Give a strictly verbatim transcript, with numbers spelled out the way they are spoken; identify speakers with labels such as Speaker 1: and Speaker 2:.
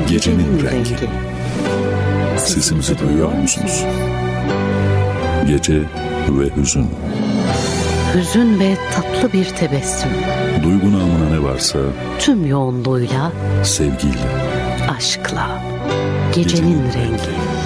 Speaker 1: Gecenin rengi. Sesimizi duyuyor musunuz? Gece ve hüzün.
Speaker 2: Hüzün ve tatlı bir tebessüm.
Speaker 1: Duygu namına ne varsa
Speaker 2: Tüm yoğunluğuyla,
Speaker 1: sevgiyle,
Speaker 2: aşkla. Gecenin,
Speaker 1: Gecenin
Speaker 2: rengi.
Speaker 1: rengi.